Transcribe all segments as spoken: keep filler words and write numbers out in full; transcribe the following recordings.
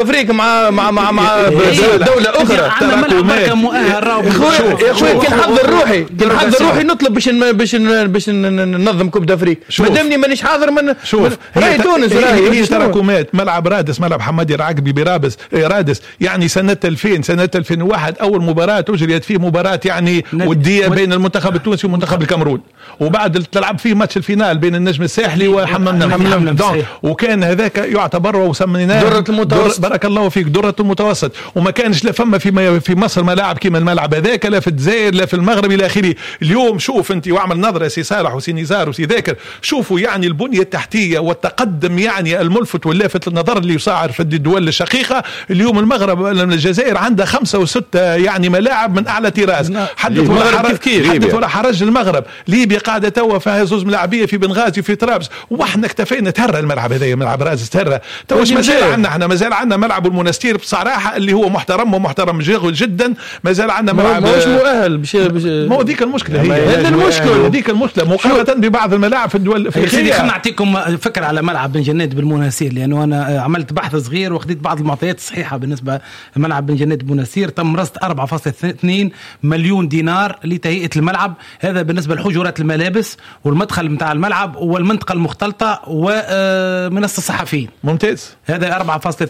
بوتفريق مع مع مع مع دوله اخرى تراكمات مؤهل راهو يا اخويا كي نحضر روحي كي نحضر روحي نطلب باش باش باش ننظم كوب دافريك مادامني مانيش حاضر من شوف راهي تونس راهي تراكمات ملعب رادس ملعب حمادي العقبي برابس رادس يعني سنه ألفين سنه ألفين وواحد اول مباراه اجريت فيه مباراه يعني وديه بين المنتخب التونسي والمنتخب الكاميرون وبعد تلعب فيه ماتش الفينال بين النجم الساحلي وحمام نمل وكان هذاك يعتبر وسميناه درة المتوسط بارك الله فيك درة المتوسط وما كانش لا فما في في مصر ملاعب كيما الملعب هذاك لا في الجزائر لا في المغرب الى اخره. اليوم شوف انت واعمل نظره سي صالح وسي نزار وسي ذاكر شوفوا يعني البنيه التحتيه والتقدم يعني الملفت واللافت للنظر اللي يصعر في الدول الشقيقه. اليوم المغرب الجزائر عندها خمسه وسته يعني ملاعب من اعلى طراز. حدث ولا حرج حدث ولا حرج المغرب ليبيا قاعده توا فيها زوز ملاعبيه في بنغازي وفي طرابلس واحنا اكتفينا تهرى الملعب هذا ملعب رازس تهرى تو مازال عندنا احنا مازال عندنا ملعب المنستير بصراحه اللي هو محترم ومحترم جدا مازال عندنا ملعب مش مؤهل بش ما هو ذيك المشكله هي هذا المشكله هذيك المشكله مقارنه ببعض الملاعب في الدول الافريقيه. خلينا نعطيكم فكره على ملعب بن جناد بالمناسير لانه انا عملت بحث صغير واخذت بعض المعطيات الصحيحه بالنسبه لملعب بن جناد بالمناسير. تم رصد أربعة فاصلة اثنين مليون دينار لتهيئه الملعب هذا بالنسبه لحجرات الملابس والمدخل نتاع الملعب والمنطقه المختلطه ومنصه الصحفيين. ممتاز. هذا أربعة فاصلة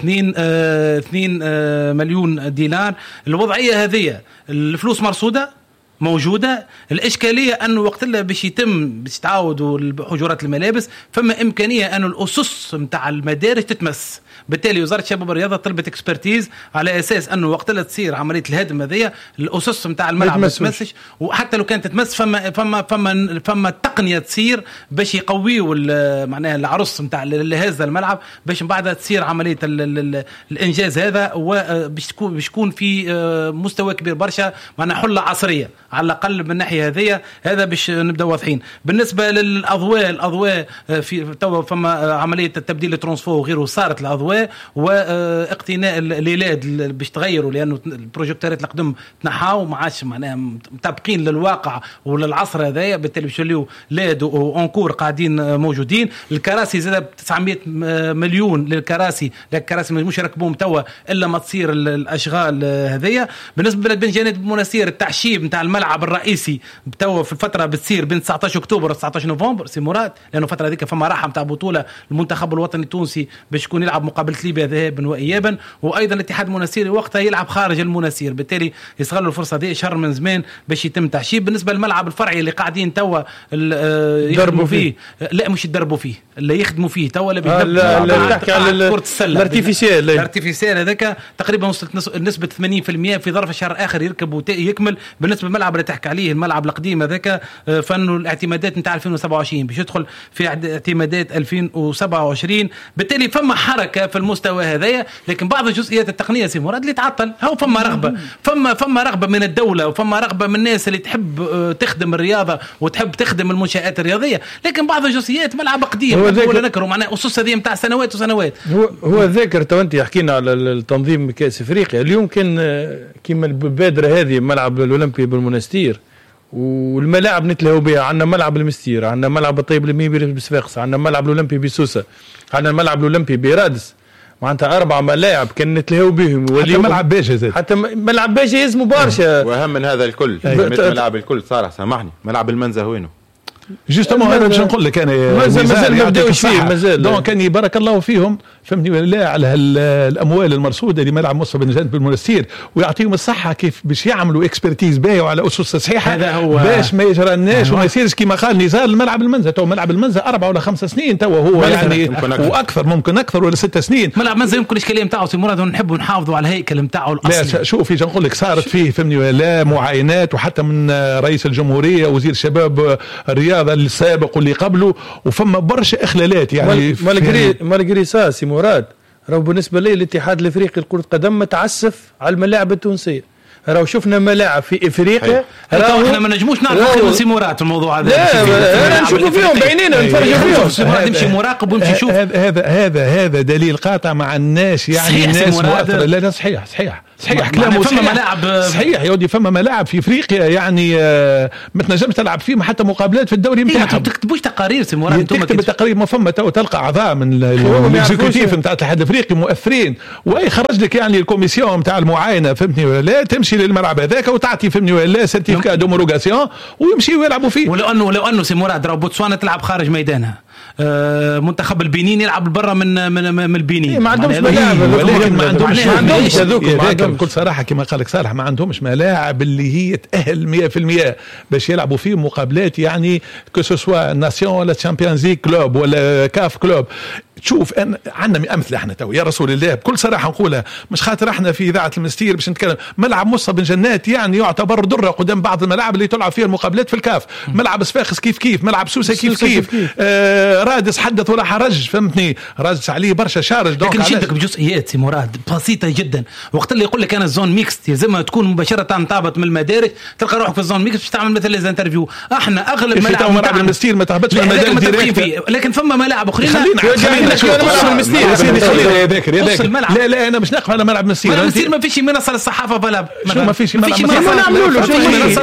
اثنين مليون دينار. الوضعيه هذه الفلوس مرصوده موجودة. الإشكالية أنه وقت اللي باش يتم باش تعاودوا حجرات الملابس فما إمكانية أنه الأسس متاع المدارج تتمس. بالتالي وزارة الشباب والرياضة طلبت اكسبرتيز على أساس أنه وقت اللي تصير عملية الهدم هذه الأسس متاع الملعب ما تتمسش وحتى لو كانت تتمس فما فما فما فما تقنية تصير باش يقويوا معناها العرص متاع هذا الملعب باش من بعدها تصير عملية ال ال الإنجاز هذا وباش تكون باش يكون في مستوى كبير برشا معناها حلة عصرية على الأقل من الناحية هذه. هذا باش نبدأ واضحين. بالنسبة للأضواء الأضواء في تو فما عملية التبديل الترانسفو وغيره صارت الأضواء واقتناء الليلاد باش تغيروا لأنه البروجيكتورات القدم تنحاو ما عادش معناها مطابقين للواقع وللعصر هذايا. بالتالي باش يوليو لاد وانكور قاعدين موجودين. الكراسي زاد تسعمائة مليون للكراسي للكراسي مش يركبوهم توا إلا ما تصير الأشغال هذيا. بالنسبة لبن جناد بمناسير التعشيب نتاع الملعب الرئيسي توا في الفترة بتصير بين تسعة عشر أكتوبر و تسعة عشر نوفمبر سي مراد لأنه فترة ذيك فما راحة نتاع بطولة المنتخب الوطني التونسي باش يكون يلعب مقابلة ليبيا ذهابا وإيابا وأيضا الاتحاد المناسيري وقتها يلعب خارج المناسير. بالتالي يستغلوا الفرصة دي شهر من زمان باش يتم تعشيب. بالنسبة للملعب الفرعي اللي قاعدين توا يخدموا فيه لا مش يدربوا فيه اللي يخدموا فيه توا اللي تحكي على كرة السلة الارتيفيسيال الارتيفيسيال هذاك تقريبا وصلت نسبة ثمانين بالمئة في ظرف شهر آخر يركب ويكمل. بالنسبة للملعب اللي تحكي عليه الملعب القديم هذاك فانه الاعتمادات نتاع ألفين وسبعة وعشرين باش يدخل في اعتمادات ألفين وسبعة وعشرين. بالتالي فما حركة في المستوى هذايا لكن بعض الجزئيات التقنية سي مراد اللي تعطل. هو فما رغبة فما فما رغبة من الدولة وفما رغبة من الناس اللي تحب تخدم الرياضة وتحب تخدم المنشآت الرياضية لكن بعض الجزئيات ملعب قديم ولا نكره معناه أسس هذه متاع سنوات وسنوات. هو هو ذاكر تو أنت حكينا على التنظيم كأس أفريقيا اليوم كان كيما البادرة هذه ملعب الأولمبي بالمنستير والملاعب نتلهوا بها. عندنا ملعب المستير عندنا ملعب الطيب الميبي بصفاقس عندنا ملعب الأولمبي بسوسة عندنا الملعب الأولمبي برادس معناتها أربع ملاعب كان نتلهوا بهم. حتى ملعب باجة زاد حتى ملعب باجة اسمه برشا وأهم من هذا الكل ملعب الكل صار سامحني ملعب المنزه وينه جوستومون انا باش نقول لك انا مازال مازال ما بداوش فيه مازال دونك كان بارك الله فيهم فهمني لا على الاموال المرصوده لملعب مصر بن جناد بالمنستير ويعطيهم الصحه كيف باش يعملوا اكسبرتيز باهيه وعلى اسس صحيحه باش ما يجرناش وما يصيرش كما قال نزار الملعب المنزه. تو ملعب المنزه اربع ولا خمس سنين تو هو يعني واكثر ممكن اكثر ولا ست سنين. ملعب منزه يمكن الاشكاليه نتاعو سي مراد نحبوا نحافظوا على الهيكل نتاعو الاصلي. لا شوفي نقول لك صارت فيه فهمني لا معاينات وحتى من رئيس الجمهوريه وزير الشباب الرياضه السابق اللي قبله وفما برشا اخلالات يعني مالغري مالغري ساسي مراد راهو بالنسبه لي الاتحاد الافريقي لكره القدم متعسف على الملاعب التونسيه راهو شفنا ملاعب في افريقيا راهو احنا ما نجموش نعرفوا من سيمورات في الموضوع هذا. لا انا نشوفوا فيهم بعينينا نتفرجوا فيهم. نمشي مراقب ونمشي نشوف. هذا هذا هذا دليل قاطع مع الناس يعني الناس مؤثرة. لا لا صحيح صحيح صحيح كلامه فما ملاعب صحيح يا ودي فما ملاعب في افريقيا يعني آه ما تنجمش تلعب فيهم حتى مقابلات في الدوري نتاعهم. ما تكتبوش تقارير سيمورات انتم تكتب التقارير ما فما تلقى اعضاء من الاكزيكوتيف نتاع الاتحاد الافريقي مؤثرين واي خرج لك يعني الكوميسيون نتاع المعاينه فهمتني ولا لا تمشي للملعب هذاك وتعطي فهمني ولا لا سيرتيفيكا دومولوغاسيون ويمشيوا يلعبوا فيه. ولو انه لو انه سيمورات راهو بوتسوانا تلعب خارج ميدانها آه منتخب البنين يلعب برا من من من البنين ما عندهمش ملاعب ولكن ما عندهمش ما عندهمش هذوك بكل صراحه كما قال لك صالح ما عندهمش ملاعب اللي هي تأهل مية بالمية باش يلعبوا فيه مقابلات يعني كو سوسوا ناسيون ولا تشامبيونز ليغ كلوب ولا كاف كلوب. تشوف أن عندنا امثله احنا تو يا رسول الله بكل صراحه نقولها مش خاطر احنا في اذاعه المستير باش نتكلم. ملعب مصة بن جنات يعني يعتبر دره قدام بعض الملاعب اللي تلعب فيها المقابلات في الكاف. ملعب صفاقس كيف كيف ملعب سوسه كيف كيف, كيف, كيف. آه رادس حدث ولا حرج فهمتني رادس عليه برشا شارج. لكن نشدك بجزئيات سي مراد بسيطه جدا. وقت اللي يقول لك انا الزون ميكست يلزمها تكون مباشره طابت من المدارج تلقى روحك في الزون ميكست باش تعمل مثل لي انترفيو. احنا اغلب ملاعب ملعب المستير ما تهبطش من المدارج ديريكت. لكن فما ملاعب اخرين خلينا يا ذاكر يا ذاكر لا لا انا مش نقف على ملعب مسير المسير ما فيش منصه للصحافه بلا شو ما فيش منصه نعملوا له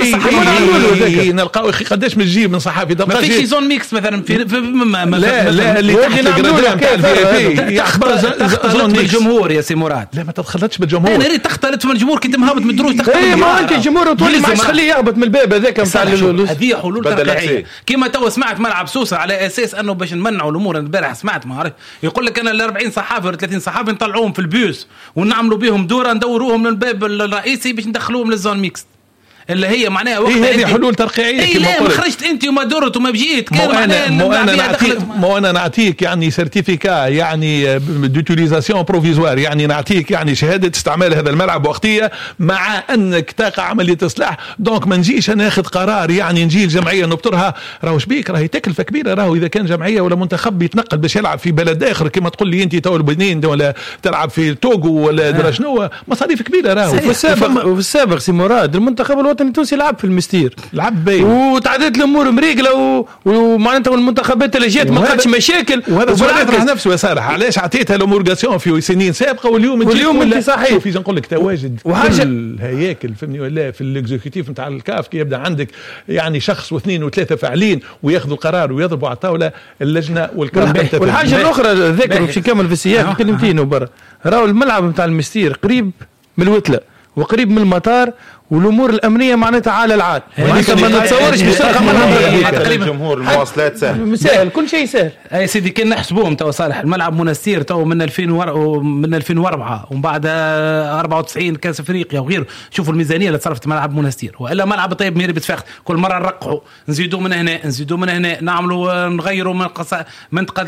شو نلقاو خداش من تجيب من صحافي ما فيش زون ميكس مثلا في لا لا اللي تحت الجرادان تاع الفي اي يخبر زون الجمهور يا سي مراد. لا ما تدخلتش بالجمهور انا ريت تختلط من الجمهور كنت مهبط من الدروج تختلط اي ما انت الجمهور تولي ما تخليه يهبط من الباب هذاك نتاع هذه حلول ترقيعيه. كما تو سمعت ملعب سوسه على اساس انه باش نمنعوا الامور. البارح سمعت ما عرفت يقول لك انا ال أربعين صحافي ولا ثلاثين صحافي نطلعوهم في البيوس ونعملوا بهم دوره ندوروهم من الباب الرئيسي باش ندخلوهم للزون ميكس اللي هي معناها وقت هذه حلول ترقيعيه. اي لا ما خرجت انت وما درت وما بجيت كان معناها مو انا نعطيك مو انا نعطيك يعني سيرتيفيكا يعني دوتيليزاسيون بروفيزوار يعني نعطيك يعني شهاده استعمال هذا الملعب وقتيه مع انك تقع عمليه اصلاح. دونك ما نجيش ناخذ قرار يعني نجي الجمعيه نبطرها راهو شبيك راهي تكلفه كبيره. راهو اذا كان جمعيه ولا منتخب يتنقل باش يلعب في بلد اخر كما تقول لي انت تو البنين ولا تلعب في توغو ولا درا شنو مصاريف كبيره. راهو في السابق وفي السابق سي مراد المنتخب الوطني التونسي لعب في المستير لعب باين وتعدت الامور مريقله ومعناتها المنتخبات اللي جات ما لقاتش مشاكل. وهذا سؤال نفسه يا صالح علاش عطيتها الامورغاسيون في سنين سابقه واليوم واليوم انت صحيح في نقول لك تواجد وحاجه الهياكل فهمني ولا في الاكزيكوتيف نتاع الكاف كي يبدا عندك يعني شخص واثنين وثلاثه فاعلين وياخذوا القرار ويضربوا على الطاوله اللجنه والكلام. والحاجه الاخرى ذكر باش نكمل في السياق كلمتين وبرا راهو الملعب نتاع المستير قريب من الوتله وقريب من المطار والامور الامنيه معناتها على العال. معناتها ما نتصورش باش تلقى تقريبا الجمهور المواصلات سهل سهل كل شيء سهل. اي سيدي كان نحسبوهم تو صالح الملعب منستير تو من ألفين من ألفين وأربعة ومن بعد أربعة وتسعين كاس افريقيا وغيره. شوفوا الميزانيه اللي صرفت ملعب منستير والا ملعب طيب ميري بتفاخت كل مره نرقعوا نزيدوا من هنا نزيدوا من هنا نعملوا نغيروا من منطقه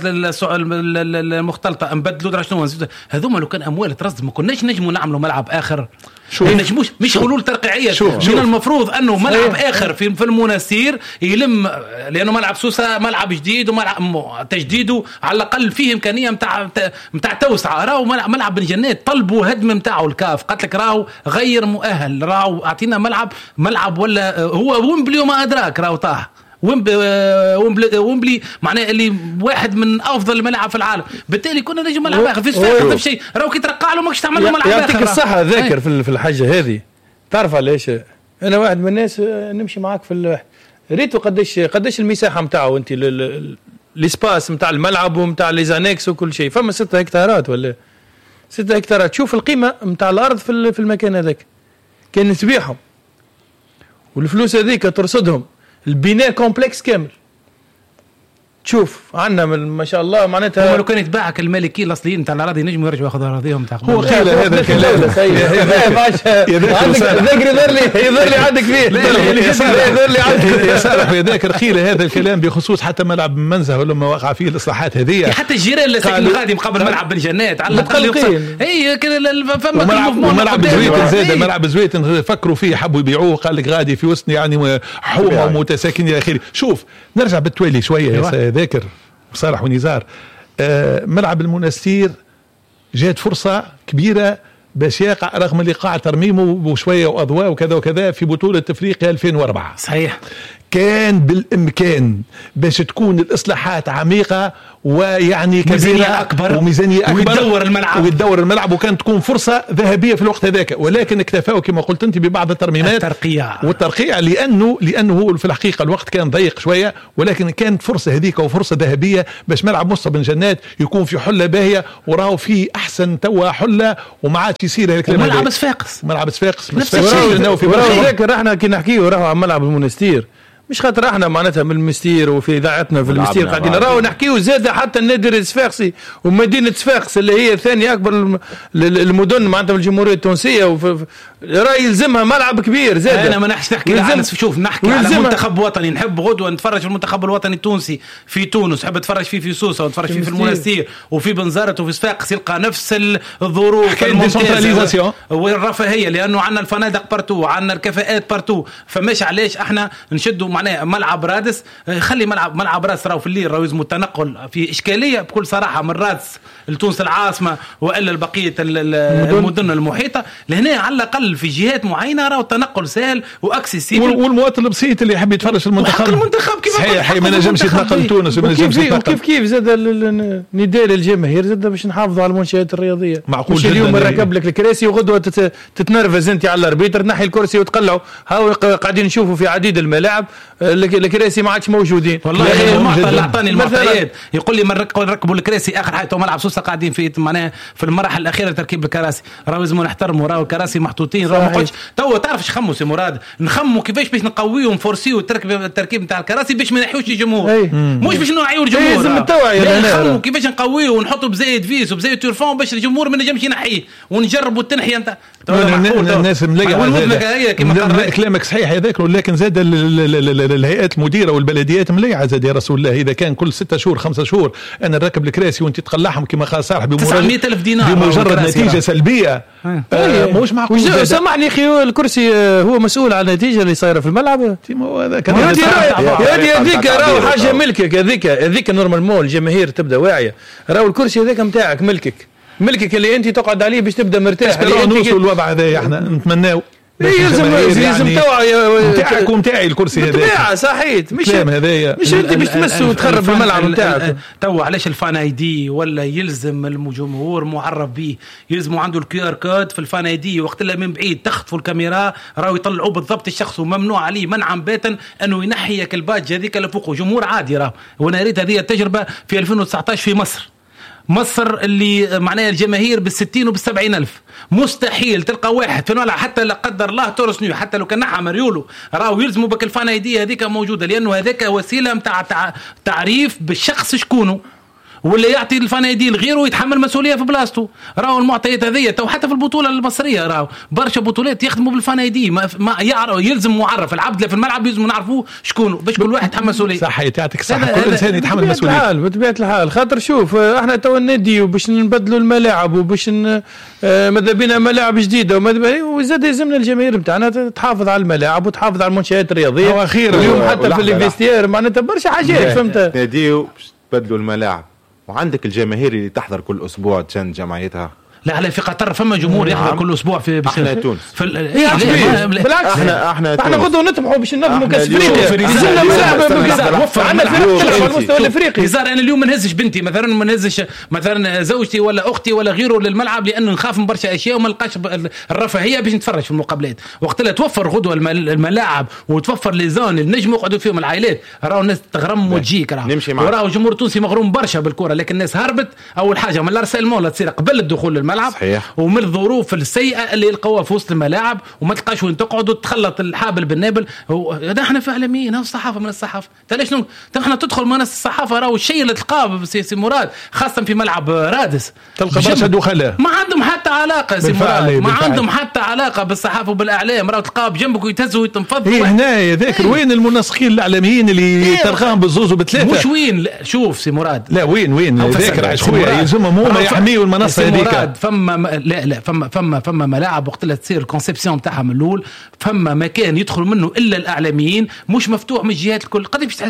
المختلطه نبدلوا درا شنو هذوما لو كان اموال ترصد ما كناش نجموا نعملوا ملعب اخر. ما نجموش مش حلول ترقيعيه. من المفروض انه ملعب اخر في في المنستير يلم لانه ملعب سوسه ملعب جديد وملعب تجديده على الاقل فيه امكانيه نتاع نتاع توسعه. راهو ملعب, ملعب بن جنات طلبوا هدم نتاعو الكاف قالت لك راهو غير مؤهل راهو اعطينا ملعب ملعب ولا هو ويمبلي وما ادراك راهو طاح ويمبلي ويمبلي معناه اللي واحد من افضل الملاعب في العالم. بالتالي كنا نجم ملعب اخر فيش فاهم في شيء راهو كي ترقع له ماكش تعمل له ملعب اخر. يعطيك الصحه ذاكر في الحاجه هذه تعرف علاش انا واحد من الناس نمشي معاك في ريتو قداش قداش المساحه نتاعو انت الاسباس نتاع الملعب ونتاع لي زانكس وكل شيء فما ستة هكتارات ولا ستة هكتارات. شوف القيمه نتاع الارض في في المكان هذاك كان تبيعهم والفلوس هذيك ترصدهم البناء كومبلكس كامل. شوف عندنا ما شاء الله معناتها لو كان يتباعك المالكين الاصليين نتاع الاراضي نجموا يرجعوا ياخذوا اراضيهم تاع هو خيل هذا الكلام عندك يظهر لي يظهر لي عندك فيه يظهر لي عندك يا صالح يا ذاكر خيل هذا الكلام بخصوص حتى ملعب منزه ولا ما وقع فيه الاصلاحات هذه حتى الجيران اللي ساكنين غادي مقابل ملعب بن جنات على الاقل اي فما ملعب زويت زاد ملعب زويت فكروا فيه حبوا يبيعوه قال لك غادي في وسط يعني حومه ومتساكنين الى اخره. شوف نرجع بالتوالي شويه يا ذاكر صالح ونزار. آه ملعب المنستير جات فرصة كبيرة باش يقع رغم اللي قاع ترميمه وشويه واضواء وكذا وكذا في بطوله افريقيا ألفين وأربعة. صحيح. كان بالامكان باش تكون الاصلاحات عميقه ويعني ميزانية أكبر وميزانيه اكبر ويدور الملعب ويدور الملعب وكانت تكون فرصه ذهبيه في الوقت هذاك، ولكن اكتفوا كما قلت انت ببعض الترميمات الترقيع والترقيع لانه لانه في الحقيقه الوقت كان ضيق شويه، ولكن كانت فرصه هذيك وفرصه ذهبيه باش ملعب مصطفى بن جنات يكون في حله باهيه وراهو في احسن توا حله وما عادش يصير هيك ملعب صفاقس ملعب صفاقس نفس الشيء. وراهو احنا كي نحكيو راهو على ملعب المونستير مش خاطر احنا معناتها من المستير وفي اذاعتنا في المستير قاعدين راهو نحكيو زاد حتى النادي الصفاقسي ومدينه صفاقس اللي هي ثاني اكبر المدن معناتها في الجمهوريه التونسيه راه يلزمها ملعب كبير زاد. انا ما نحكيش نحكي على شوف نحكي على منتخب وطني، نحب غدوه نتفرج في المنتخب الوطني التونسي في تونس، نحب نتفرج فيه في سوسه ونتفرج فيه في المنستير وفي بنزرت وفي صفاقس، يلقى نفس الظروف الممتازه والرفاهيه لانه عندنا الفنادق بارتو، عندنا الكفاءات بارتو، فماش علاش احنا نشدوا معناه ملعب رادس. خلي ملعب ملعب رادس راهو في الليل راهو يلزم التنقل في اشكاليه بكل صراحه من رادس لتونس العاصمه والا البقيه المدن المحيطه لهنا على الاقل في جهات معينه راهو التنقل سهل واكسيسيبل، والمواطن البسيط اللي يحب يتفرج في المنتخب المنتخب كيف صحيح ما نجمش يتنقل تونس وما نجمش يتنقل كيف كيف زاد النداء للجماهير زاد باش نحافظوا على المنشآت الرياضيه. معقول مش اليوم نركب لك الكراسي وغدوه تتنرفز انت على الاربيتر تنحي الكرسي وتقلعوا. هاو قاعدين نشوفوا في عديد الملاعب الكراسي ما عادش موجودين. والله المعطى اللي اعطاني المعطيات يقول لي من ركبوا الكراسي اخر حاجه ملعب سوسه قاعدين في معناها في المراحل الاخيره تركيب الكراسي راهو لازم نحترموا راهو الكراسي محطوطين راهو ما قلتش تو تعرف ايش خموا سي مراد نخموا كيفاش باش نقويوا ونفورسيوا التركيب التركيب نتاع الكراسي باش ما ينحيوش الجمهور مش باش نوعيوا الجمهور لازم التوعيه نخموا كيفاش نقويوا ونحطوا بزايد فيس وبزايد تورفون باش الجمهور ما ينجمش ينحيه ونجربوا التنحيه نتاع الناس مليعه كلامك صحيح هذاك، ولكن زاد الهيئات المديره والبلديات مليعه زاد يا رسول الله. اذا كان كل ستة شهور خمسة شهور انا نركب الكراسي وانت تقلعهم كما قال صالح تسعمية ألف دينار بمجرد نتيجه سلبيه آه مش معقول. سامحني اخي الكرسي هو مسؤول عن النتيجه اللي صايره في الملعب. هذه هذيك راهو حاجه ملكك، هذيك هذيك نورمالمون الجماهير تبدا واعيه راهو الكرسي هذاك نتاعك ملكك ملكك اللي انت تقعد عليه باش تبدا مرتاح. نوصل الوضع هذا احنا نتمناو يلزم يلزم توعيه نتاعك ونتاعي الكرسي هذا طبيعه صحيت مش هذايا مش انت باش تمس وتخرب في الملعب نتاعك. تو علاش الفان اي دي ولا يلزم الجمهور معرف به يلزموا عنده الكيو ار كود في الفان اي دي وقت اللي من بعيد تخطفوا الكاميرا راهو يطلعوا بالضبط الشخص وممنوع عليه منعا باتا انه ينحيك الباج هذيك اللي فوقه جمهور عادي راه. وانا ريت هذه التجربه في ألفين وتسعطاش في مصر مصر اللي معناها الجماهير بالستين وبالسبعين ألف مستحيل تلقى واحد في الملعب حتى لا قدر الله تورس نيو حتى لو كان نحى مريولو راهو يلزموا بك الفان اي دي هذيك موجوده لانه هذاك وسيله نتاع تعريف بالشخص شكونه ولا يعطي الفان اي دي لغيره ويتحمل مسؤوليه في بلاصته. راهو المعطيات هذية تو حتى في البطوله المصريه راهو برشا بطولات يخدموا بالفان اي دي ما, ما يعرف يلزم معرف العبد في الملعب يلزم نعرفوه شكونه باش كل واحد يتحمل مسؤوليه. صح يعطيك الصحه كل انسان يتحمل مسؤوليه بطبيعه الحال. خاطر شوف احنا تو النادي وباش نبدلوا الملاعب وباش ماذا بينا ملاعب جديده وزاد يلزمنا الجماهير نتاعنا تحافظ على الملاعب وتحافظ على المنشآت الرياضيه. واخيرا اليوم حتى في الفيستير معناتها برشا حاجات فهمت ناديو بدلوا الملاعب وعندك الجماهير اللي تحضر كل اسبوع تشن جمعيتها. لا على في قطر فما جمهور يحضر كل اسبوع في احنا تونس في بالعكس احنا احنا احنا غدوه نطمحوا باش ننظموا كاس افريقيا يلزمنا ملاعب وفر عندنا فرق على المستوى الافريقي. هزار انا اليوم ما نهزش بنتي مثلا ما نهزش مثلا زوجتي ولا اختي ولا غيره للملعب لانه نخاف من برشا اشياء وما نلقاش الرفاهيه باش نتفرج في المقابلات. وقت لا توفر غدوه الملاعب وتوفر لي زون اللي نجموا يقعدوا فيهم العائلات راهو الناس تغرم وتجيك راهو الجمهور التونسي مغروم برشا بالكره لكن الناس هربت اول حاجه من الارسال مولا تصير قبل الدخول للملعب ومن الظروف السيئه اللي يلقوها في وسط الملاعب وما تلقاش وين تقعد وتخلط الحابل بالنابل. احنا في اعلاميين هاو الصحافه من الصحافه ليش احنا تدخل من الصحافه راهو الشيء اللي تلقاه سي مراد خاصه في ملعب رادس تلقى برشا دخلاء ما عندهم حتى علاقه سي مراد ما عندهم حتى علاقه بالصحافه وبالاعلام راهو تلقاه بجنبك ويتهزوا ويتنفضوا. إيه هنا ذاكر إيه؟ وين المنسقين الاعلاميين اللي إيه؟ تلقاهم بالزوز وبثلاثه مش وين شوف سي مراد لا وين وين ذاكر خويا يلزمهم هما يحميوا المنصه هذيك. فما لا لا فما فما فما ملاعب وقت لا تصير الكونسيبسيون نتاعها من الاول فما مكان يدخل منه الا الاعلاميين مش مفتوح من الجهات الكل. قد باش تحس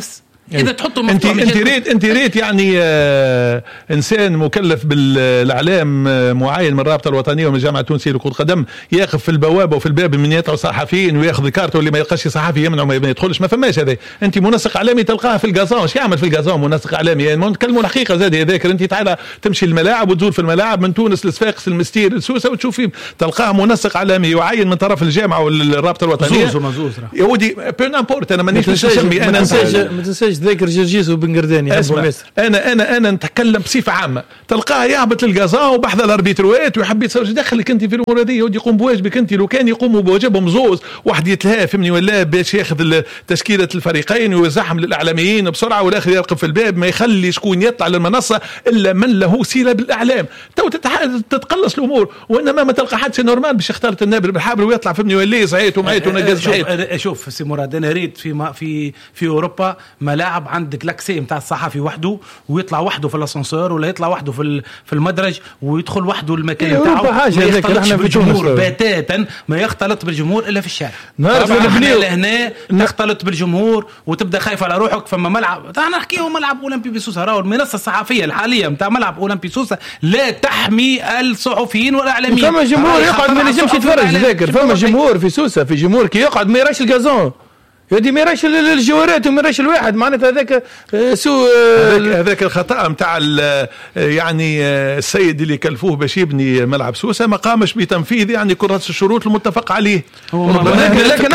اذا تحطوا انت انت ريت انت ريت يعني آه انسان مكلف بالاعلام آه معين من الرابطه الوطنيه ومن الجامعه التونسيه لكره القدم يقف في البوابه وفي الباب من يطلعوا صحفيين وياخذ كارته واللي ما يلقاش صحفي يمنعه ما يدخلش. ما فماش هذا. انت منسق اعلامي تلقاه في الجازون. ايش يعمل في الجازون منسق اعلامي؟ يعني نتكلموا الحقيقه زاد ذاكر. انت تعال تمشي الملاعب وتزور في الملاعب من تونس لصفاقس المستير لسوسه وتشوف فيه تلقاه منسق اعلامي يعين من طرف الجامعه والرابطه الوطنيه. زوز ومزوز يا ودي بيرن امبورت. انا مانيش نسمي. انا ما تنساش ذاكر جرجيس وبن قرداني. اسمع انا انا انا نتكلم بصفه عامه. تلقاه يهبط للجازون وبحذا الاربيتروات ويحب يتصور. دخلك انت في الامور هذه ودي يقوم بواجبك انت. لو كان يقوموا بواجبهم زوز واحد يتلهى فهمني ولا باش ياخذ تشكيله الفريقين ويوزعهم للاعلاميين بسرعه والاخر يرقب في الباب ما يخلي شكون يطلع للمنصه الا من له صله بالاعلام. تو تتقلص الامور. وانما ما تلقى حد سي نورمال باش يختار النابل بالحبل ويطلع فهمني ولا زعيت ومعيت ونقز شوف شوف سي مراد انا ريت في في في اوروبا ملاعب عندك لاكسي نتاع الصحفي وحده ويطلع وحده في الاسانسور ولا يطلع وحده في في المدرج ويدخل وحده المكان نتاعو. ما يختلطش بالجمهور بتاتا. ما يختلط بالجمهور الا في الشارع. لهنا تختلط بالجمهور وتبدا خايف على روحك. فما ملعب تعال نحكيو ملعب اولمبي بسوسه. راهو المنصه الصحفيه الحاليه نتاع ملعب اولمبي سوسه لا تحمي الصحفيين والاعلاميين. فما جمهور يقعد ما ينجمش يتفرج. ذاكر فما جمهور في سوسه في جمهور كي يقعد ما يراش الجازون يدي ما يراش الجوارات وما يراش الواحد. معناتها هذاك سوء هذاك الخطا نتاع يعني السيد اللي كلفوه باش يبني ملعب سوسه ما قامش بتنفيذ يعني كل الشروط المتفق عليه. لكن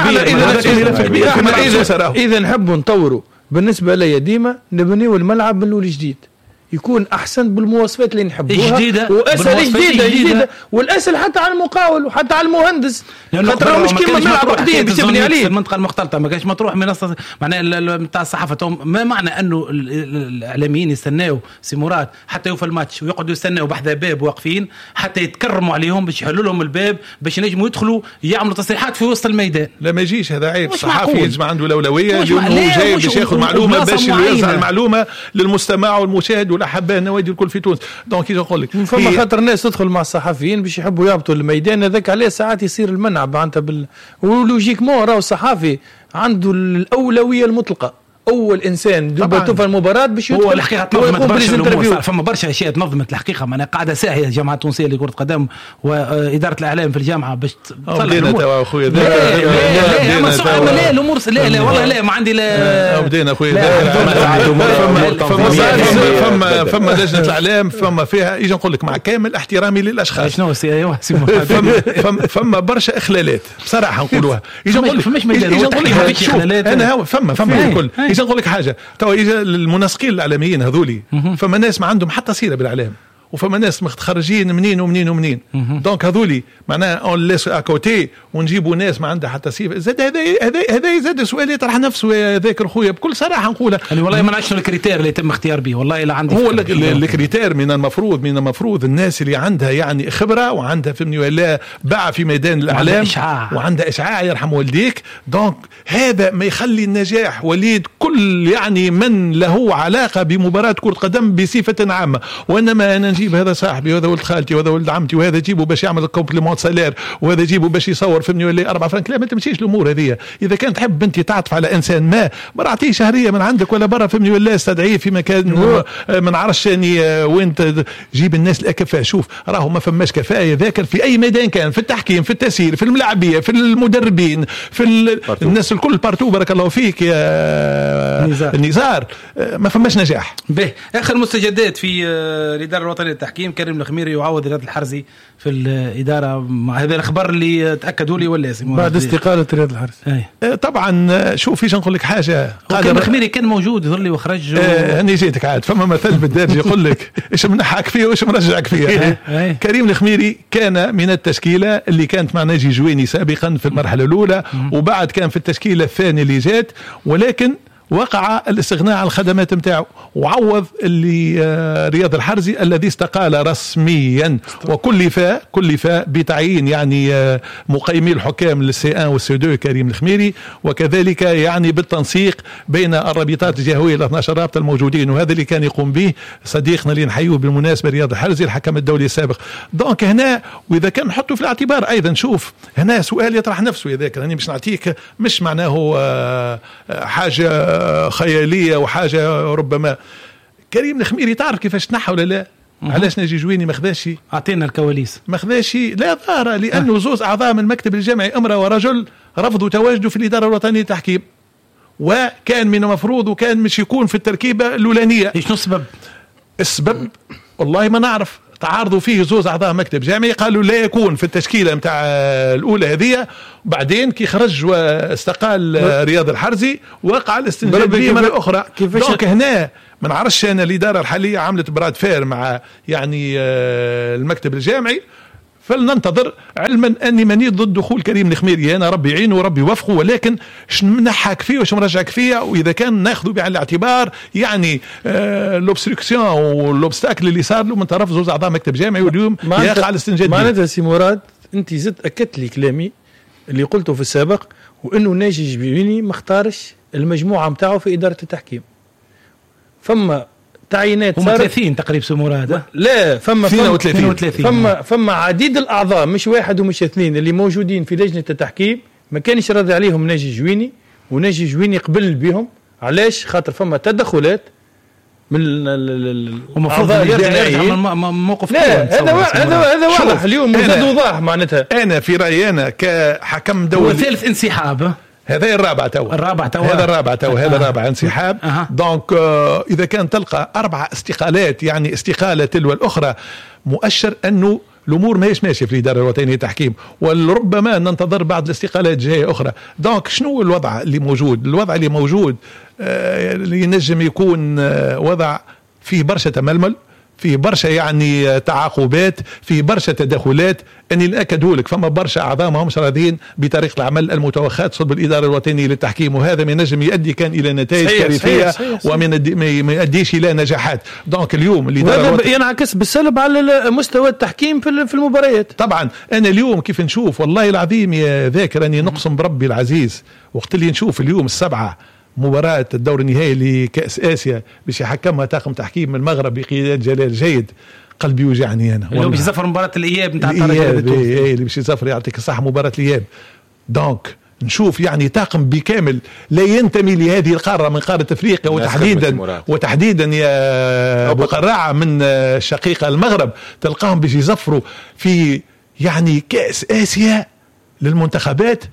احنا اذا نحبوا نطوروا بالنسبه لي ديما نبنيوا الملعب من الاول جديد يكون احسن بالمواصفات اللي نحبوها جديدة واسهل جديده جديده والاسهل حتى على المقاول وحتى على المهندس. خاطر مش كيما ملعب قديم باش تبني عليه. المنطقه المختلطه ما كانش مطروح منصه معناها نتاع الصحافه. ما معنى انه الاعلاميين يستناو سي مراد حتى يوفى الماتش ويقعدوا يستناو بحذا باب واقفين حتى يتكرموا عليهم باش يحلوا لهم الباب باش ينجموا يدخلوا يعملوا تصريحات في وسط الميدان. لا ما يجيش هذا عيب. الصحافي يجب عنده الاولويه اليوم هو جاي باش ياخذ معلومه باش يوزع المعلومه للمستمع والمشاهد والأحباء النوادي الكل في تونس. دونك كي نقول لك فما خاطر الناس تدخل مع الصحفيين باش يحبوا يهبطوا الميدان هذاك عليه ساعات يصير المنع معناتها بال ولوجيكمون راهو الصحافي عنده الأولوية المطلقة. اول انسان دبته في المباراه باش هو الحقيقه تنظمت برشا الامور. فما برشا اشياء تنظمت الحقيقه. ما انا قاعده ساهيه الجامعه التونسيه لكره قدم واداره الاعلام في الجامعه باش بدينا توا اخويا. لا لا لا الامور لا لا والله لا ما عندي لا بدينا اخويا. فما فما لجنه الاعلام فما فيها يجي نقول لك مع كامل احترامي للاشخاص شنو ايوا فما فما برشا اخلالات بصراحه نقولوها. يجي نقول لك يجي نقول لك انا فما فما الكل. يجي نقول لك حاجه توا يجي المنسقين الاعلاميين هذولي فما ناس ما عندهم حتى صله بالاعلام وفما ناس متخرجين منين ومنين ومنين. دونك هذولي معناها اون ليس اكوتي ونجيبوا ناس ما عندها حتى صفه. زاد هذا هذا هذا زاد سؤال يطرح نفسه ذاك الخويا بكل صراحه نقولها. يعني والله ما نعرفش الكريتير اللي يتم اختيار به. والله لا عندي هو الكريتير من المفروض من المفروض الناس اللي عندها يعني خبره وعندها فهمني ولا باع في ميدان الاعلام وعندها اشعاع يرحم والديك. دونك هذا ما يخلي النجاح وليد كل يعني من له علاقه بمباراه كره قدم بصفه عامه. وانما انا نجيب هذا صاحبي وهذا ولد خالتي وهذا ولد عمتي وهذا جيبه باش يعمل كومبليمون سالير وهذا جيبه باش يصور فهمني ولا أربعة فرنك. لا ما تمشيش الامور هذه. اذا كانت تحب بنتي تعطف على انسان ما ما اعطيه شهريه من عندك ولا برا فهمني ولا استدعيه في مكان من عرش ثاني وانت جيب الناس الاكفاء. شوف راهو ما فماش كفايه ذاكر في اي ميدان كان في التحكيم في التسيير في الملاعبيه في المدربين في الناس الكل بارتو. بارك الله فيك يا نزار. النزار ما فماش نجاح. به اخر مستجدات في الاداره الوطنيه للتحكيم كريم الخميري يعوض رياض الحرزي في الاداره. مع هذا الاخبار اللي تاكدوا لي ولا بعد استقاله رياض الحرزي. طبعا شوف ايش نقول لك حاجه. كريم الخميري كان موجود يظل وخرج. انا و... جيتك عاد فما مثل بالدارجه يقول لك ايش منحك فيه وايش مرجعك فيه. كريم الخميري كان من التشكيله اللي كانت مع ناجي جويني سابقا في المرحله الاولى وبعد كان في التشكيله الثانيه اللي جات ولكن وقع الاستغناء عن الخدمات متاعه وعوض اللي رياض الحرزي الذي استقال رسميا وكلف كلف بتعيين يعني مقيمي الحكام للسي واحد والسي اثنين كريم الخميري وكذلك يعني بالتنسيق بين الرابطات الجهويه ال اثني عشر رابطه الموجودين. وهذا اللي كان يقوم به صديقنا اللي نحيوه بالمناسبه رياض الحرزي الحكم الدولي السابق. دونك هنا واذا كان نحطه في الاعتبار ايضا شوف هنا سؤال يطرح نفسه. هذاك راني مش نعطيك مش معناه حاجه خياليه وحاجه ربما. كريم الخميري تعرف كيفاش تنحى ولا لا؟ علاش ناجي جويني ما خذاش؟ اعطينا الكواليس. ما خذاش لا ظاهره لانه زوز اعضاء من المكتب الجمعي امراه ورجل رفضوا تواجده في الاداره الوطنيه للتحكيم، وكان من المفروض وكان مش يكون في التركيبه الاولانيه. ايش السبب؟ السبب والله ما نعرف. تعارضوا فيه زوز اعضاء مكتب جامعي قالوا لا يكون في التشكيله نتاع الاولى هذه، وبعدين كي خرج واستقال رياض الحرزي وقع الاستنجاد به مره اخرى. دونك هنا ما نعرفش انا الاداره الحاليه عملت براد فير مع يعني المكتب الجامعي، فلننتظر علما اني ماني ضد دخول كريم الخميري، انا ربي يعينه وربي يوفقه، ولكن اش منحك فيه واش مرجعك فيه، واذا كان ناخذه بعين الاعتبار يعني آه لوبستركسيون والوبستاكل اللي صار له من طرف زوز اعضاء مكتب جامعي واليوم يقع الاستنجاد. معناتها سي مراد انت زدت اكدت لي كلامي اللي قلته في السابق، وانه ناجي جبيني ما اختارش المجموعه نتاعو في اداره التحكيم. فما تعيينات هم ثلاثين تقريبا سي مراد. لا فما اثنين وثلاثين فما فما عديد الاعضاء مش واحد ومش اثنين اللي موجودين في لجنه التحكيم ما كانش راضي عليهم ناجي جويني، وناجي جويني قبل بهم. علاش؟ خاطر فما تدخلات من الاعضاء الجماعيين. موقف لا هذا هذا هذا واضح اليوم زاد وضاح. معناتها انا في رايي انا كحكم دولي هو ثالث انسحاب. هذا الرابع تو الرابع تو هذا الرابع تو هذا الرابع انسحاب. أه. دونك آه اذا كان تلقى اربع استقالات يعني استقاله تلو الاخرى مؤشر انه الامور ماهيش ماشيه في الاداره الوطنيه للتحكيم، وربما ننتظر بعض الاستقالات جايه اخرى. دونك شنو الوضع اللي موجود؟ الوضع اللي موجود آه اللي ينجم يكون آه وضع فيه برشا تململ، فيه برشا يعني تعاقبات، فيه برشا تدخلات. اني ناكده لك فما برشا اعضاء ما همش راضيين بطريقه العمل المتوخاه صلب الاداره الوطنيه للتحكيم، وهذا ما ينجم يؤدي كان الى نتائج كارثيه وما يؤديش الى نجاحات. دونك اليوم الاداره ينعكس بالسلب على مستوى التحكيم في المباريات. طبعا انا اليوم كيف نشوف والله العظيم يا ذاكر اني نقسم بربي العزيز وقت اللي نشوف اليوم السبعه مباراة الدور النهائي لكأس آسيا باش يحكمها طاقم تحكيم من المغرب بقيادة جلال جيد، قلبي يوجعني انا. اللي باش يسافر مباراة الإياب نتاع الإياب اللي باش يسافر يعطيك الصحة مباراة الإياب. دونك نشوف يعني طاقم بكامل لا ينتمي لهذه القارة من قارة أفريقيا، وتحديدا وتحديدا يا أبو قراعة من الشقيقة المغرب، تلقاهم باش يزفروا في يعني كأس آسيا للمنتخبات.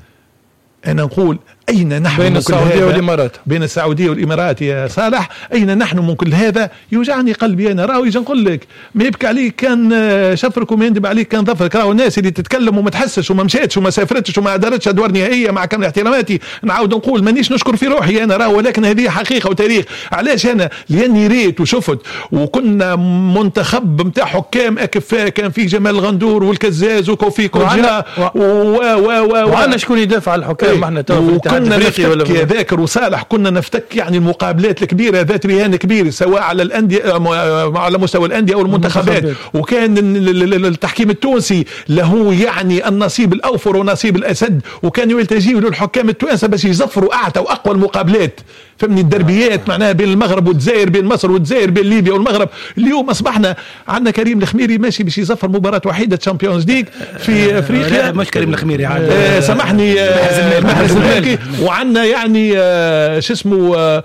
أنا نقول أين نحن بين السعودية والإمارات؟ بين السعودية والإمارات يا صالح، أين نحن من كل هذا؟ يوجعني قلبي أنا. راهو يجي نقول لك ما يبكي عليك كان شفرك وما يندب عليك كان ظفرك. راهو الناس اللي تتكلم وما تحسش وما مشيتش وما سافرتش وما أدارتش أدوار نهائية مع كامل احتراماتي، نعاود نقول مانيش نشكر في روحي أنا راهو، ولكن هذه حقيقة وتاريخ. علاش أنا؟ لأني ريت وشفت وكنا منتخب متاع حكام أكفاء، كان فيه جمال الغندور والكزاز وكوفي كوجا و و و وعنا شكون يدافع على الحكام. ما احنا تو كنا نفتك يا ذاكر وصالح، كنا نفتك يعني المقابلات الكبيرة ذات رهان كبير سواء على الأندية على مستوى الأندية أو المنتخبات، وكان التحكيم التونسي له يعني النصيب الأوفر ونصيب الأسد، وكانوا يلتجئوا للحكام التوانسة باش يزفروا أعتى وأقوى المقابلات. فمن الدربيات معناها بين المغرب والجزائر، بين مصر والجزائر، بين ليبيا والمغرب. اليوم أصبحنا عندنا كريم الخميري ماشي باش يزفر مباراة وحيدة تشامبيونز ليج في أفريقيا. مش كريم الخميري عاد آه سامحني آه محرز المالكي. وعندنا يعني آه شو اسمه آه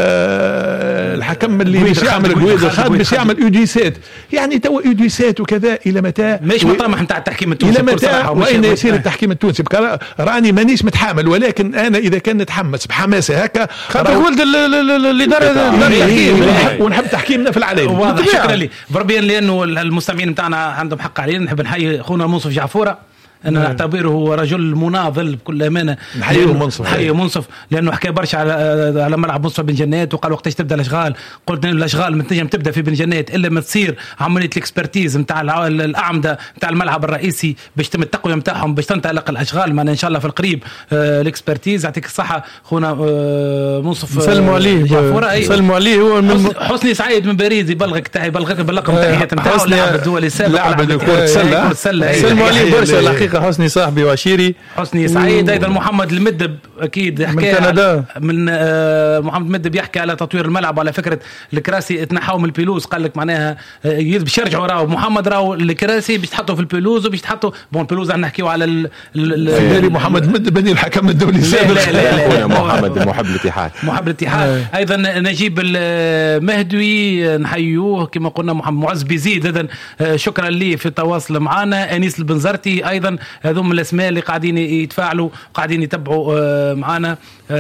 آه الحكم اللي باش يعمل الجويد الخاد باش يعمل اوديسات، يعني تو اوديسات وكذا. الى متى؟ مش مطرح نتاع التحكيم التونسي. الى متى وين يصير التحكيم التونسي؟ راني مانيش متحامل، ولكن انا اذا كان نتحمس بحماسه هكا ولد الاداره ونحب تحكيمنا في العالم. شكرا لي بربيا، لانه المستمعين نتاعنا عندهم حق علينا. نحب نحيي اخونا منصف جعفوره، انا نعتبره رجل مناضل بكل امانه. نحييه منصف نحييه منصف لانه حكى برشا على على ملعب منصف بن جنات، وقال وقتاش تبدا الاشغال. قلت له الاشغال ما تنجم تبدا في بن جنات الا ما تصير عمليه الاكسبرتيز نتاع الاعمده نتاع الملعب الرئيسي باش تم التقويه نتاعهم باش تنطلق الاشغال. معنا ان شاء الله في القريب آه الاكسبرتيز. يعطيك الصحه خونا آه منصف. سلموا عليه جعفوره، سلموا عليه. هو من حسني سعيد من باريس يبلغك تاعي يبلغك باللقب تحيات نتاعو لاعب الدول السابق لاعب كره السله. سلموا عليه برشا الحقيقه. الحقيقه حسني صاحبي وعشيري. حسني سعيد و... ايضا محمد المدب اكيد حكى من كندا، من آه محمد المدب يحكي على تطوير الملعب وعلى فكره الكراسي تنحوا من البيلوز، قال لك معناها آه باش يرجعوا راهو محمد راهو الكراسي باش تحطوا في البيلوز وباش تحطوا بون البيلوز راح نحكيو على ال... ال... محمد المدب بني الحكم الدولي السابق. لا لا لا, لا محمد محب الاتحاد محب الاتحاد. ايضا نجيب المهدوي نحيوه كما قلنا، محمد معز بيزيد اذا شكرا لي في التواصل معنا، انيس البنزرتي ايضا، هذوم الاسماء اللي قاعدين يتفاعلوا قاعدين يتبعوا معنا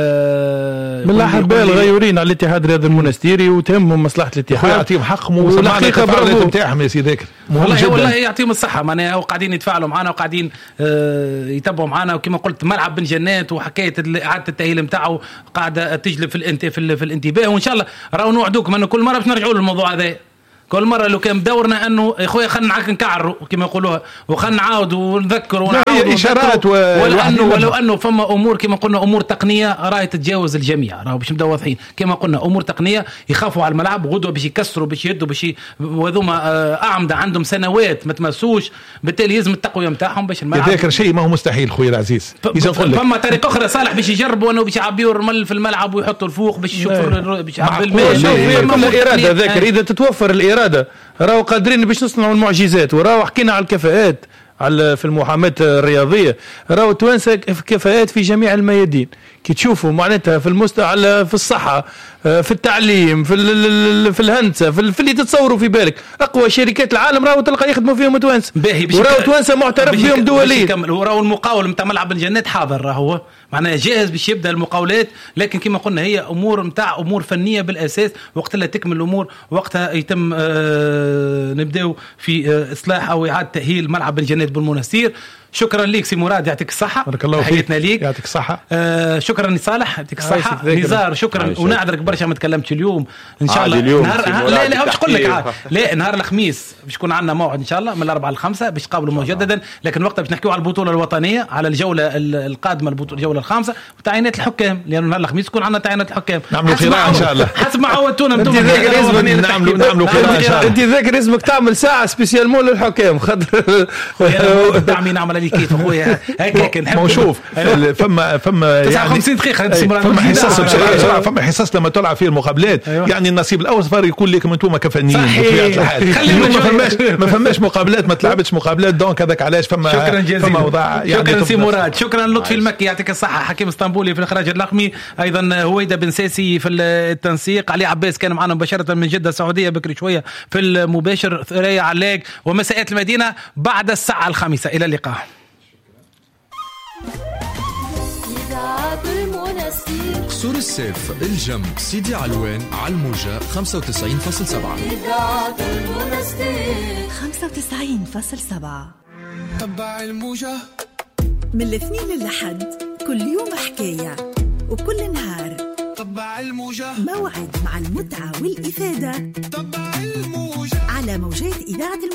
من الاحباء الغيورين على الاتحاد الرياضي المنستيري وتهمهم مصلحه الاتحاد، يعطيهم حقهم وسمعنا التفاعلات نتاعهم يا سيدي. والله والله يعطيهم الصحه معناها، وقاعدين يتفاعلوا معنا وقاعدين يتبعوا معنا. وكما قلت ملعب بن جنات وحكايه اعاده التاهيل نتاعو قاعده تجلب في الانت في, في الانتباه، وان شاء الله راهو نوعدوكم انه كل مره باش نرجعوا للموضوع هذا. كل مرة لو كان بدورنا أنه إخويا خلنا نعاك نكعروا كما يقولوها وخلنا نعاود ونذكر ونعاود إشارات و... ولأنه ولو أنه فما أمور كما قلنا أمور تقنية راهي تتجاوز الجميع، راهو باش نبداو واضحين كما قلنا أمور تقنية يخافوا على الملعب غدوة باش يكسروا باش يدوا باش وذوما أعمدة عندهم سنوات ما تمسوش، بالتالي لازم التقوية نتاعهم باش الملعب يذاكر شيء ما هو مستحيل خويا العزيز. إذا نقول لك فما طريقة أخرى صالح باش يجربوا أنه باش يعبيوا الرمل في الملعب ويحطوا الفوق باش يشوفوا باش يعبي الماء. كل الإرادة ذاكر إذا تتوفر الإرادة راهو قادرين باش نصنعوا المعجزات. وراهو حكينا على الكفاءات على في المحاماة الرياضية، راهو توانسة كفاءات في جميع الميادين كي تشوفوا معناتها في المستوى على في الصحة في التعليم في في الهندسة في, في اللي تتصوروا في بالك. أقوى شركات العالم راهو تلقى يخدموا فيهم توانسة، وراهو توانسة معترف بهم دوليا. وراهو المقاول نتاع ملعب الجنات حاضر راهو معناها جاهز باش يبدا المقاولات، لكن كما قلنا هي امور نتاع امور فنيه بالاساس، وقت لا تكمل الامور وقتها يتم آه نبداو في آه اصلاح او اعاده تاهيل ملعب الجنات بالمنستير. شكرا ليك سي مراد يعطيك الصحة، بارك الله فيك ليك يعطيك الصحة. آه شكرا صالح يعطيك الصحة. نزار شكرا، ونعذرك برشا ما تكلمتش اليوم ان شاء الله. اليوم نهار لا لا باش نقول لك لا نهار الخميس باش يكون عندنا موعد ان شاء الله من الأربعة للخمسة باش نقابلوا مجددا، لكن وقتها باش نحكيوا على البطولة الوطنية على الجولة القادمة البطولة الجولة الخامسة وتعيينات الحكام، لأنه نهار الخميس يكون عندنا تعيينات الحكام. نعملوا قراءة ان شاء الله حسب ما عودتونا انتم نعملوا نعملوا قراءة ان شاء الله. انت ذاكر اسمك تعمل ساعة سبيسيال مول للحكام خاطر دعمي نعمل عليك كيف اخويا هيك نحب. شوف فما فما تسعة وخمسين دقيقة فما حصص بصراحة، فما حصص لما تلعب فيه المقابلات يعني النصيب الأوفر يكون لكم انتم كفنيين بطبيعة الحال. ما فماش ما فماش مقابلات ما تلعبتش مقابلات دونك هذاك علاش فما شكرا جزيلا. فما وضع يعني شكرا سي مراد، شكرا لطفي المكي يعطيك الصحة، حكيم اسطنبولي في الإخراج اللقمي، أيضا هويدا بن ساسي في التنسيق، علي عباس كان معنا مباشرة من جدة السعودية بكري شوية في المباشر، ثريا علاق ومساءات المدينة بعد الساعة الخامسة. إلى اللقاء. سور السيف الجم سيدي علوان على الموجة خمسة وتسعين فاصلة سبعة خمسة وتسعين فاصلة سبعة. تبع الموجة من الاثنين للحد كل يوم حكاية وكل نهار تبع الموجة موعد مع المتعة والإفادة تبع الموجة على موجات إذاعة